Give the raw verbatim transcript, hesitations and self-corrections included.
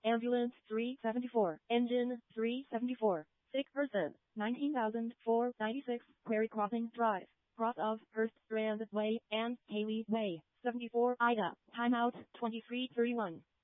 Ambulance three seventy-four. Engine three seventy-four. Sick person nineteen thousand four hundred ninety-six. Quarry Crossing Drive. Cross of Hurst Strand Way and Haley Way. seventy-four Ida. Timeout twenty-three thirty-one.